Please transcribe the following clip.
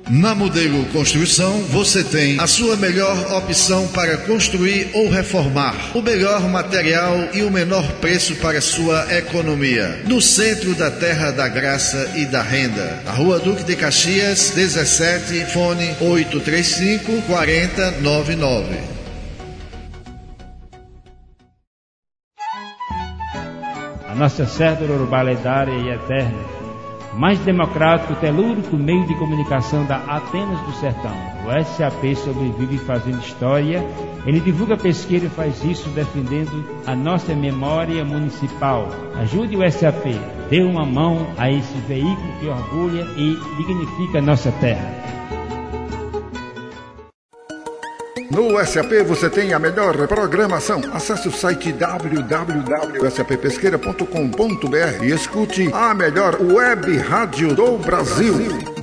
Na Modelo Construção, você tem a sua melhor opção para construir ou reformar. O melhor material e o menor preço para sua economia. No centro da Terra da Graça e da Renda. A Rua Duque de Caxias, 17, fone 835-4099. A nossa cédula urbanidade e eterna. Mais democrático, telúrico meio de comunicação da Atenas do Sertão. O SAP sobrevive fazendo história. Ele divulga pesquisa e faz isso defendendo a nossa memória municipal. Ajude o SAP. Dê uma mão a esse veículo que orgulha e dignifica a nossa terra. No SAP você tem a melhor programação. Acesse o site www.sappesqueira.com.br e escute a melhor web rádio do Brasil.